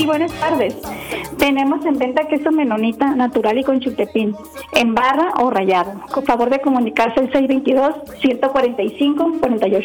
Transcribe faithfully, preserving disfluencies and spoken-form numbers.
Sí, buenas tardes. Tenemos en venta queso menonita natural y con chiltepín, en barra o rallado. Por favor de comunicarse al seis dos dos, uno cuatro cinco, cuatro ocho.